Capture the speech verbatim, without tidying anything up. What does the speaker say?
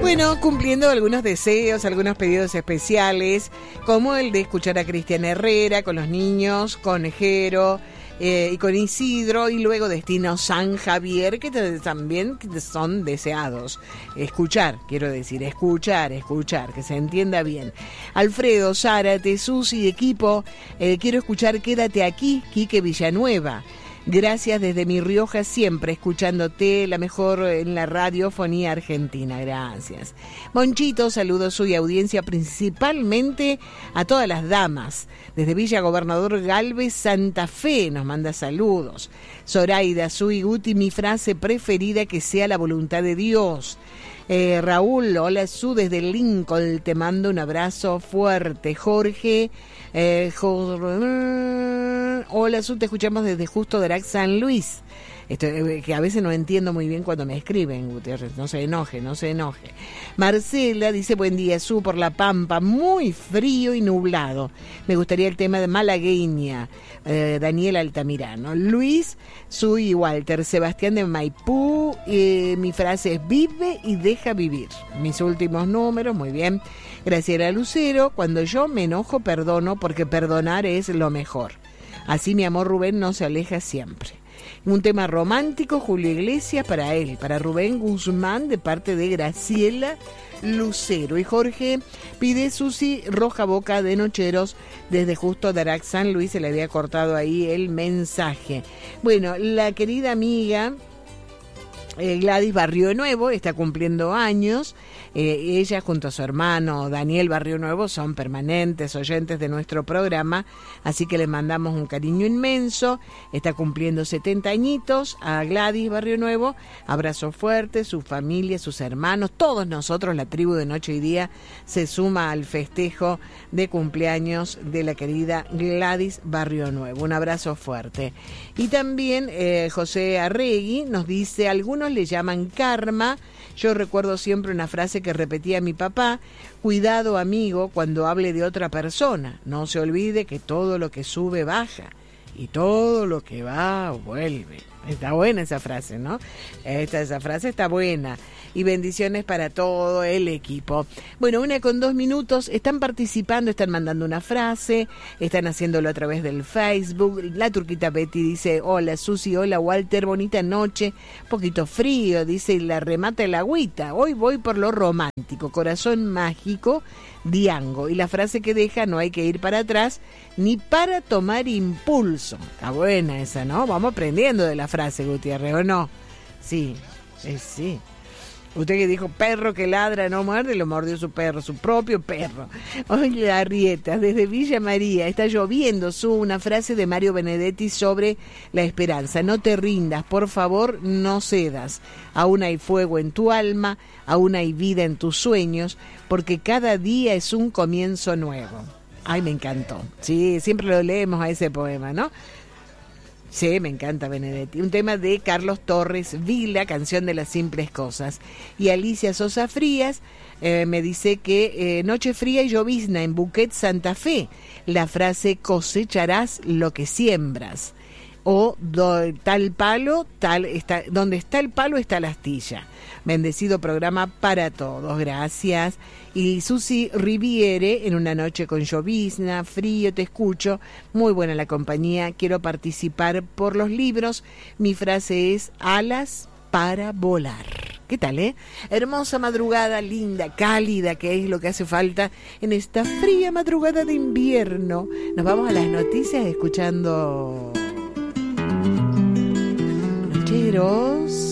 Bueno, cumpliendo algunos deseos, algunos pedidos especiales, como el de escuchar a Cristian Herrera con los niños, con Jero eh, y con Isidro, y luego Destino San Javier, que te, también son deseados. Escuchar, quiero decir, escuchar, escuchar, que se entienda bien. Alfredo, Zárate, Susi, equipo, eh, quiero escuchar Quédate aquí, Quique Villanueva. Gracias desde Mi Rioja, siempre escuchándote, la mejor en la radiofonía argentina. Gracias. Monchito, saludos su audiencia, principalmente a todas las damas. Desde Villa Gobernador Galvez, Santa Fe, nos manda saludos. Zoraida, su y Guti, mi frase preferida, que sea la voluntad de Dios. Eh, Raúl, hola Su, desde Lincoln, te mando un abrazo fuerte. Jorge, eh, Jorge hola Su, te escuchamos desde Justo Drac, San Luis. Esto, eh, que a veces no entiendo muy bien cuando me escriben, Gutiérrez, no se enoje, no se enoje. Marcela dice, buen día Su, por La Pampa, muy frío y nublado. Me gustaría el tema de Malagueña, eh, Daniel Altamirano. Luis, Su y Walter, Sebastián de Maipú, eh, mi frase es vive y deja vivir. Mis últimos números, muy bien. Graciela Lucero, cuando yo me enojo perdono, porque perdonar es lo mejor. Así mi amor Rubén no se aleja siempre. Un tema romántico, Julio Iglesias, para él, para Rubén Guzmán, de parte de Graciela Lucero. Y Jorge pide Susi Roja Boca de Nocheros, desde Justo Darac, San Luis. Se le había cortado ahí el mensaje. Bueno, la querida amiga eh, Gladys Barrio Nuevo está cumpliendo años. Eh, ella junto a su hermano Daniel Barrio Nuevo son permanentes oyentes de nuestro programa, así que le mandamos un cariño inmenso. Está cumpliendo setenta añitos a Gladys Barrio Nuevo. Abrazo fuerte, su familia, sus hermanos, todos nosotros, la tribu de Noche y Día, se suma al festejo de cumpleaños de la querida Gladys Barrio Nuevo. Un abrazo fuerte. Y también eh, José Arregui nos dice, algunos le llaman karma. Yo recuerdo siempre una frase que repetía mi papá: cuidado amigo cuando hable de otra persona, no se olvide que todo lo que sube baja y todo lo que va vuelve. Está buena esa frase, ¿no? Esta, esa frase está buena. Y bendiciones para todo el equipo. Bueno, una con dos minutos. Están participando, están mandando una frase, están haciéndolo a través del Facebook. La Turquita Betty dice, hola Susi, hola Walter, bonita noche. Poquito frío, dice, la remata el agüita. Hoy voy por lo romántico, corazón mágico, Diango. Y la frase que deja, no hay que ir para atrás ni para tomar impulso. Está buena esa, ¿no? Vamos aprendiendo de la frase, Gutiérrez, ¿o no? Sí, eh, sí. Usted que dijo, perro que ladra no muerde, lo mordió su perro, su propio perro. Oye, Arrieta, desde Villa María, está lloviendo, su una frase de Mario Benedetti sobre la esperanza. No te rindas, por favor, no cedas. Aún hay fuego en tu alma, aún hay vida en tus sueños, porque cada día es un comienzo nuevo. Ay, me encantó. Sí, siempre lo leemos a ese poema, ¿no? Sí, me encanta Benedetti. Un tema de Carlos Torres Vila, canción de las simples cosas. Y Alicia Sosa Frías eh, me dice que eh, noche fría y llovizna en Buquet, Santa Fe. La frase cosecharás lo que siembras. O do, tal palo, tal está, donde está el palo está la astilla. Bendecido programa para todos, gracias. Y Susi Riviere, en una noche con llovizna, frío, te escucho, muy buena la compañía, quiero participar por los libros. Mi frase es alas para volar. ¿Qué tal, eh? Hermosa madrugada, linda, cálida, que es lo que hace falta en esta fría madrugada de invierno. Nos vamos a las noticias escuchando Nocheros.